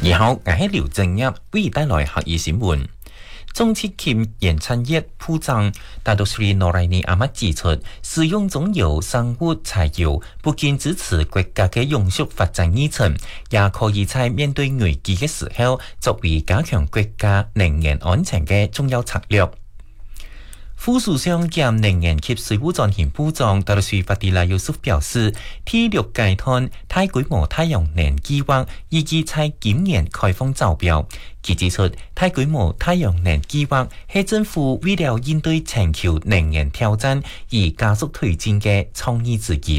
你好，我係劉正一，為你帶來客語新聞。中鐵鉗原產業鋪張，大都市諾萊尼阿媽指出，使用中油、生物柴油不僅支持國家嘅永續發展議程，也可以在面對危機嘅時候，作為加強國家能源安全嘅重要策略。副首相兼能源及水務專員部長大律師法迪拉尤蘇夫表示，第六階段大規模太陽能計劃預計在今年開放招標。佢指出，大規模太陽能計劃係政府為了應對全球能源挑戰而加速推進嘅創意之一。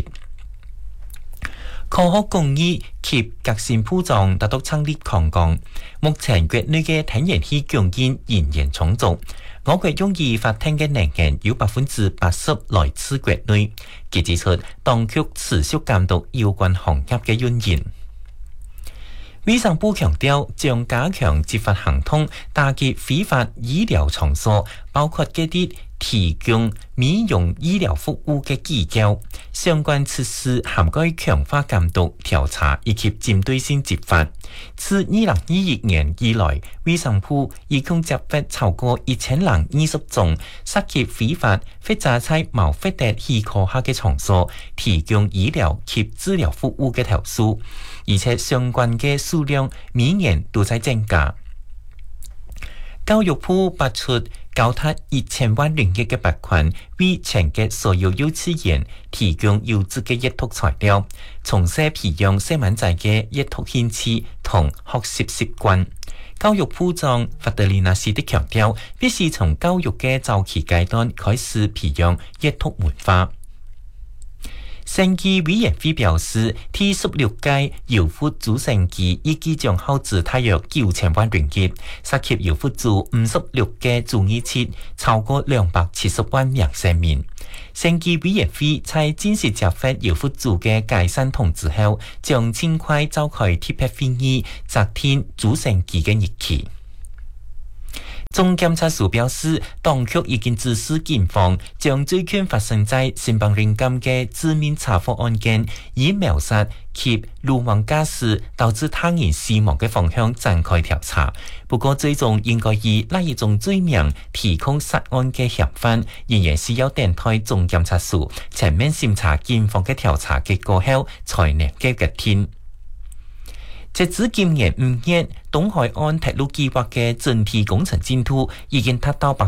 科學工藝及革新部長達到創立強講，目前國內嘅天然氣供應仍然充足。我國用於發電嘅能源有80%來自國內，佢指出當局持續監督有關行業嘅運營。衛生部強調將加強執法行動，打擊非法醫療場所，包括嗰啲提供美容醫療服務嘅機構，相關設施涵蓋強化監督、調查以及針對性執法。自2021年以來，衛生部一共執法超過1020宗涉及非法或者在無法得許可下嘅場所提供醫療及治療服務嘅投訴，而且相關嘅數量每年都在增加。教育部撥出高達1000萬元嘅撥款，為全國所有幼稚園提供優質嘅閱讀材料，從小培養細蚊仔嘅閱讀興趣同學習習慣。教育部長法德里納斯的強調，必須從教育嘅早期階段開始培養閱讀文化。審計委員會表示，第16屆優福組成機預計將耗資大約9000萬元，涉及優福組56個組議設超過270萬名市民。審計委員會在正式接發優福組嘅解散通知後，將盡快召開特別會議，擇定組成機嘅日期。總檢察署表示，當局已經指示警方將最近發生在新邦人金嘅致命車禍案件，以謀殺及魯莽駕駛導致他人死亡嘅方向展開調查。不過，最終應該以哪一種罪名提控殺案嘅嫌犯，仍然需要等待總檢察署全面審查警方嘅調查結果後，才能嘅決定。截至今年5月，東海岸鐵路計劃嘅整體工程進度已經達到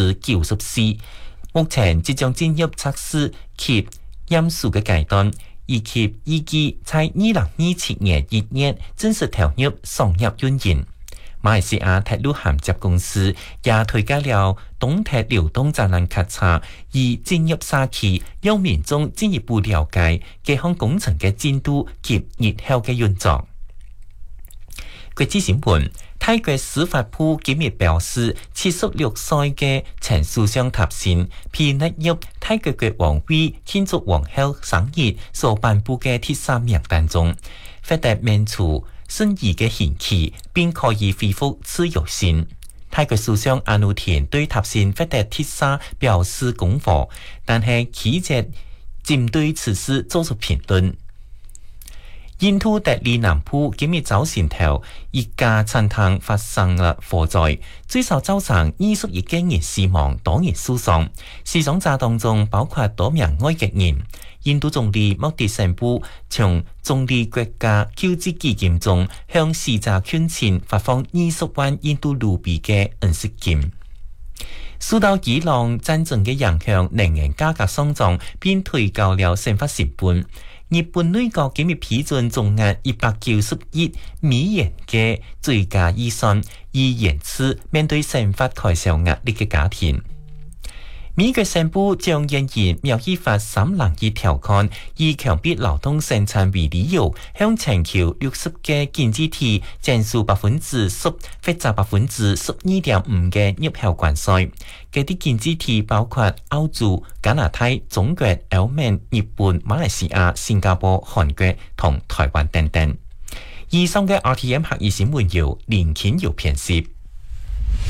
94%，目前即將進入測試及驗收嘅階段，以及預計在2027年1月正式投入商業運營。馬來西亞鐵路銜接公司也推介了東鐵流動責任檢查，以進入沙期，讓民眾進一步了解這項工程嘅進度及日後嘅運作。國際新聞，泰國司法部今日表示，76歲嘅前首相塔信被納入泰國國王為慶祝皇后生日所頒布嘅第3名單中，獲得免除審議嘅刑期，並可以恢復自由身。泰國首相阿努田對塔信獲得第3表示恭賀，但係拒絕針對此事做出評論。印度德里南部今日早前頭一家餐廳發生了火災，最少造成21個人死亡，多人受傷。死傷者當中包括多名外籍人。印度總理莫迪宣布從總理國家救濟基金中向死者捐錢發放20萬印度盧比嘅恩恤金。受到伊朗戰爭嘅影響，能源價格上漲，並推高了生活成本。日本內閣今日批准總額190億美元嘅追加預算，以延遲面對生活開銷壓力嘅家庭。美國宣布將引入貿易法301條款，以強迫勞動生產為理由，向全球60個經濟體徵收10%或者12.5%嘅入口關稅。這啲經濟體包括澳洲、加拿大、中國、歐盟、日本、馬來西亞、新加坡、韓國同台灣等等。以上嘅 RTM 客語新聞由連kiến瑤編輯。